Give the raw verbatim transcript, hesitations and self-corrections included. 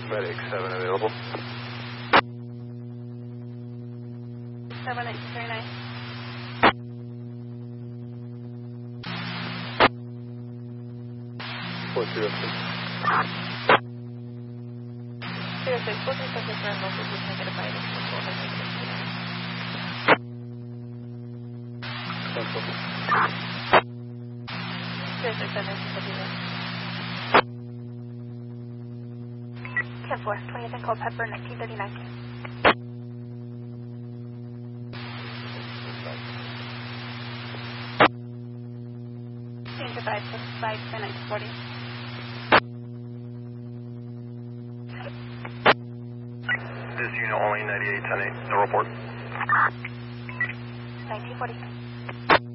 Medic seven available. seven eight three nine. four zero six. zero six, four three six for local, please negative five eight four four negative three nine. Central. zero six seven six zero. ten four, twentieth and Culpeper, nineteen thirty-nine. Danger five six five ten nine forty. This unit only ninety-eight ten eight, no report. nineteen forty.